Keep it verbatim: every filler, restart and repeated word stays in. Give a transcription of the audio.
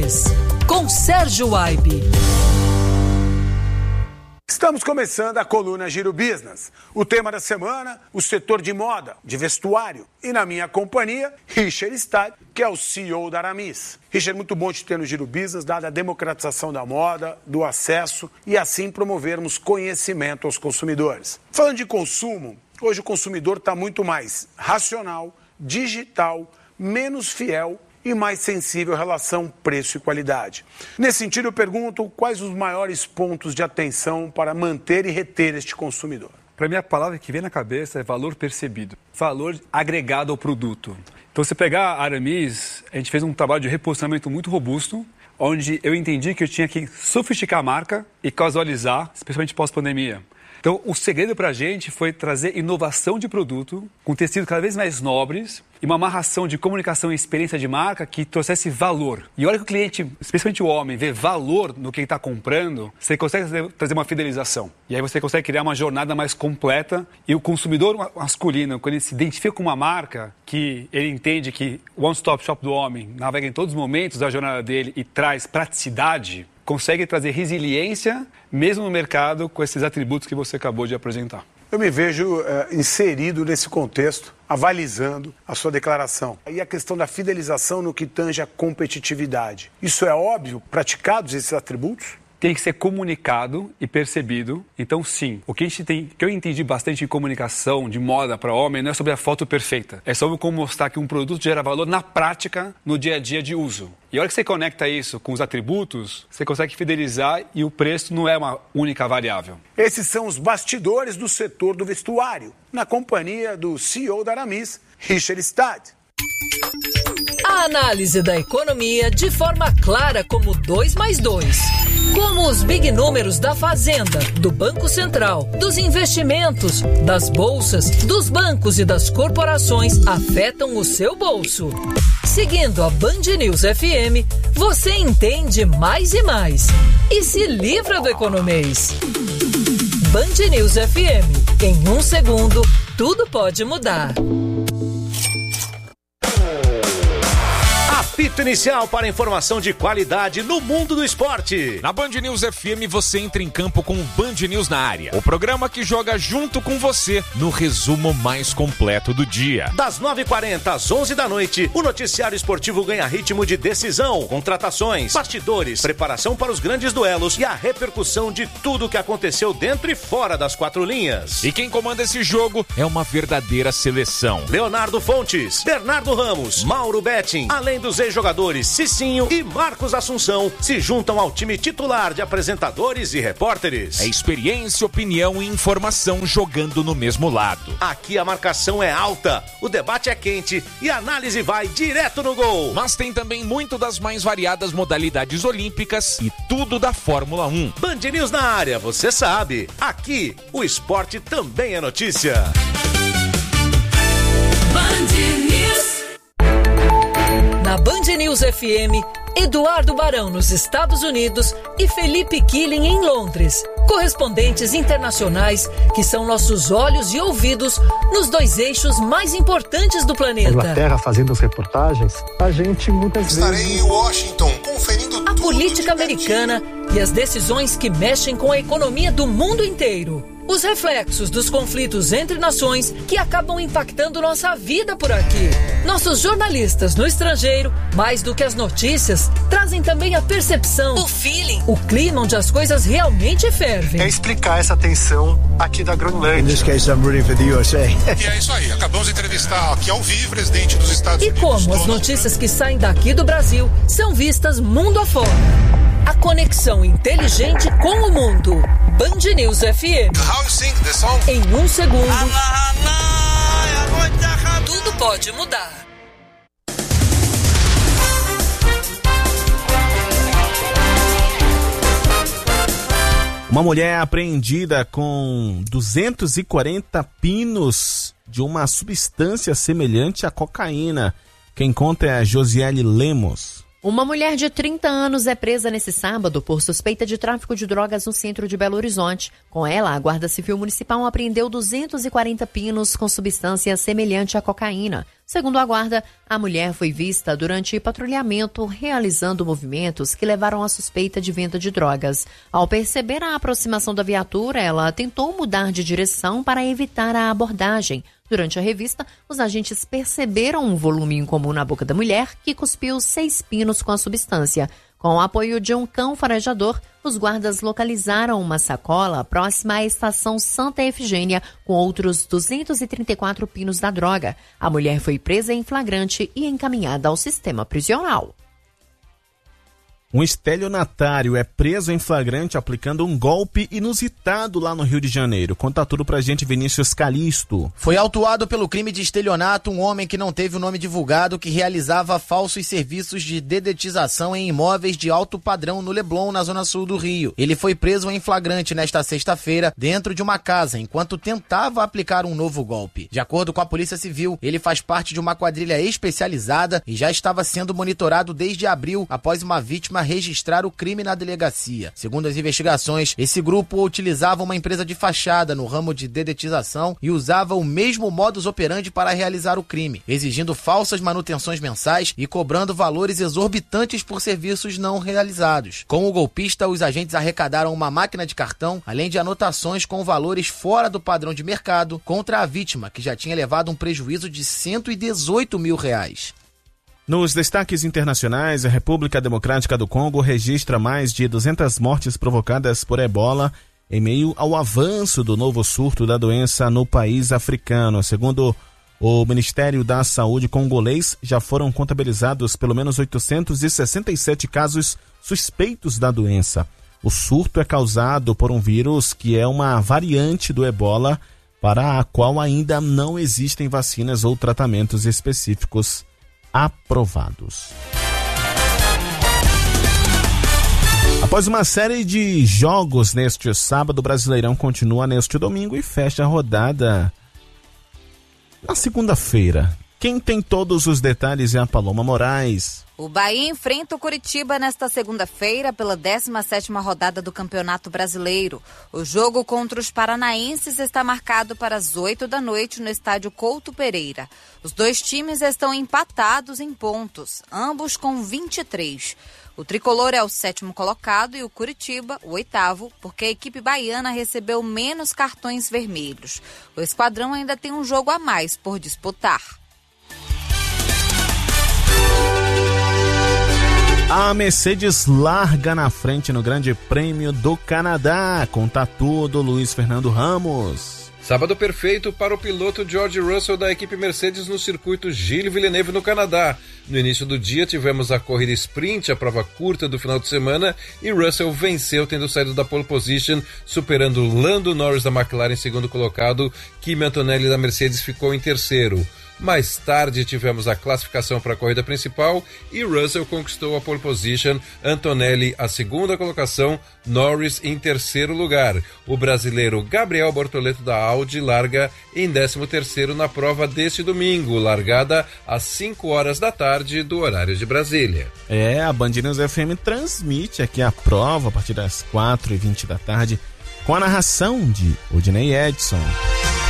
Destaques, com Sérgio Aibe. Estamos começando a coluna Giro Business. O tema da semana, o setor de moda, de vestuário. E na minha companhia, Richard Stade, que é o C E O da Aramis. Richard, muito bom te ter no Giro Business, dada a democratização da moda, do acesso e assim promovermos conhecimento aos consumidores. Falando de consumo, hoje o consumidor está muito mais racional, digital, menos fiel e mais sensível à relação preço e qualidade. Nesse sentido, eu pergunto quais os maiores pontos de atenção para manter e reter este consumidor. Para mim, a palavra que vem na cabeça é valor percebido, valor agregado ao produto. Então, se pegar a Aramis, a gente fez um trabalho de reposicionamento muito robusto, onde eu entendi que eu tinha que sofisticar a marca e casualizar, especialmente pós-pandemia. Então, o segredo para a gente foi trazer inovação de produto, com tecidos cada vez mais nobres e uma amarração de comunicação e experiência de marca que trouxesse valor. E a hora que o cliente, especialmente o homem, vê valor no que ele está comprando, você consegue trazer uma fidelização. E aí você consegue criar uma jornada mais completa. E o consumidor masculino, quando ele se identifica com uma marca, que ele entende que o one-stop shop do homem navega em todos os momentos da jornada dele e traz praticidade, consegue trazer resiliência, mesmo no mercado, com esses atributos que você acabou de apresentar. Eu me vejo é, inserido nesse contexto, avalizando a sua declaração. E a questão da fidelização no que tange a competitividade. Isso é óbvio, praticados esses atributos? Tem que ser comunicado e percebido. Então, sim, o que, a gente tem, que eu entendi bastante em comunicação, de moda para homem, não é sobre a foto perfeita. É sobre como mostrar que um produto gera valor na prática, no dia a dia de uso. E a hora que você conecta isso com os atributos, você consegue fidelizar e o preço não é uma única variável. Esses são os bastidores do setor do vestuário, na companhia do C E O da Aramis, Richard Stade. A análise da economia de forma clara como dois mais dois. Como os big números da Fazenda, do Banco Central, dos investimentos, das bolsas, dos bancos e das corporações afetam o seu bolso. Seguindo a Band News F M, você entende mais e mais. E se livra do economês. Band News F M. Em um segundo, tudo pode mudar. Apito inicial para informação de qualidade no mundo do esporte. Na Band News F M você entra em campo com o Band News na área. O programa que joga junto com você no resumo mais completo do dia. Das nove e quarenta às onze da noite, o noticiário esportivo ganha ritmo de decisão, contratações, bastidores, preparação para os grandes duelos e a repercussão de tudo que aconteceu dentro e fora das quatro linhas. E quem comanda esse jogo é uma verdadeira seleção. Leonardo Fontes, Bernardo Ramos, Mauro Betting, além dos ex-jogadores Cicinho e Marcos Assunção se juntam ao time titular de apresentadores e repórteres. É experiência, opinião e informação jogando no mesmo lado. Aqui a marcação é alta, o debate é quente e a análise vai direto no gol. Mas tem também muito das mais variadas modalidades olímpicas e tudo da Fórmula um. Band News na área, você sabe. Aqui, o esporte também é notícia. Band News. Na Band News F M, Eduardo Barão nos Estados Unidos e Felipe Killing em Londres. Correspondentes internacionais que são nossos olhos e ouvidos nos dois eixos mais importantes do planeta. Na Inglaterra, fazendo as reportagens, a gente muitas Estarei vezes... em Washington, conferindo a tudo política de americana e as decisões que mexem com a economia do mundo inteiro. Os reflexos dos conflitos entre nações que acabam impactando nossa vida por aqui. Nossos jornalistas no estrangeiro, mais do que as notícias, trazem também a percepção, o feeling, o clima onde as coisas realmente fervem. É explicar essa tensão aqui da Groenlândia. In this case, I'm rooting for the U S A. E é isso aí, acabamos de entrevistar aqui ao vivo o presidente dos Estados E Unidos. como as Donald notícias que saem daqui do Brasil são vistas mundo afora. A conexão inteligente com o mundo. Band News F M. How you sing the song? Em um segundo, tudo pode mudar. Uma mulher é apreendida com duzentos e quarenta pinos de uma substância semelhante à cocaína. Quem conta é a Josiele Lemos. Uma mulher de trinta anos é presa nesse sábado por suspeita de tráfico de drogas no centro de Belo Horizonte. Com ela, a Guarda Civil Municipal apreendeu duzentos e quarenta pinos com substância semelhante à cocaína. Segundo a guarda, a mulher foi vista durante patrulhamento realizando movimentos que levaram à suspeita de venda de drogas. Ao perceber a aproximação da viatura, ela tentou mudar de direção para evitar a abordagem. Durante a revista, os agentes perceberam um volume incomum na boca da mulher, que cuspiu seis pinos com a substância. Com o apoio de um cão farejador, os guardas localizaram uma sacola próxima à estação Santa Efigênia com outros duzentos e trinta e quatro pinos da droga. A mulher foi presa em flagrante e encaminhada ao sistema prisional. Um estelionatário é preso em flagrante aplicando um golpe inusitado lá no Rio de Janeiro. Conta tudo pra gente, Vinícius Calisto. Foi autuado pelo crime de estelionato um homem que não teve o nome divulgado, que realizava falsos serviços de dedetização em imóveis de alto padrão no Leblon, na zona sul do Rio. Ele foi preso em flagrante nesta sexta-feira dentro de uma casa, enquanto tentava aplicar um novo golpe. De acordo com a Polícia Civil, ele faz parte de uma quadrilha especializada e já estava sendo monitorado desde abril, após uma vítima registrar o crime na delegacia. Segundo as investigações, esse grupo utilizava uma empresa de fachada no ramo de dedetização e usava o mesmo modus operandi para realizar o crime, exigindo falsas manutenções mensais e cobrando valores exorbitantes por serviços não realizados. Com o golpista, os agentes arrecadaram uma máquina de cartão, além de anotações com valores fora do padrão de mercado contra a vítima, que já tinha levado um prejuízo de cento e dezoito mil reais. Nos destaques internacionais, a República Democrática do Congo registra mais de duzentas mortes provocadas por ebola em meio ao avanço do novo surto da doença no país africano. Segundo o Ministério da Saúde congolês, já foram contabilizados pelo menos oitocentos e sessenta e sete casos suspeitos da doença. O surto é causado por um vírus que é uma variante do ebola, para a qual ainda não existem vacinas ou tratamentos específicos aprovados. Após uma série de jogos neste sábado, o Brasileirão continua neste domingo e fecha a rodada na segunda-feira. Quem tem todos os detalhes é a Paloma Moraes. O Bahia enfrenta o Curitiba nesta segunda-feira pela décima sétima rodada do Campeonato Brasileiro. O jogo contra os paranaenses está marcado para as oito da noite no estádio Couto Pereira. Os dois times estão empatados em pontos, ambos com vinte e três. O tricolor é o sétimo colocado e o Curitiba, o oitavo, porque a equipe baiana recebeu menos cartões vermelhos. O esquadrão ainda tem um jogo a mais por disputar. A Mercedes larga na frente no Grande Prêmio do Canadá. Conta tudo, Luiz Fernando Ramos. Sábado perfeito para o piloto George Russell da equipe Mercedes no circuito Gilles Villeneuve no Canadá. No início do dia tivemos a corrida sprint, a prova curta do final de semana, e Russell venceu tendo saído da pole position, superando Lando Norris da McLaren em segundo colocado. Kimi Antonelli da Mercedes ficou em terceiro. Mais tarde tivemos a classificação para a corrida principal e Russell conquistou a pole position, Antonelli a segunda colocação, Norris em terceiro lugar. O brasileiro Gabriel Bortoleto da Audi larga em décimo terceiro na prova deste domingo, largada às cinco horas da tarde do horário de Brasília. É, a Band News F M transmite aqui a prova a partir das quatro e vinte da tarde com a narração de Odinei Edson.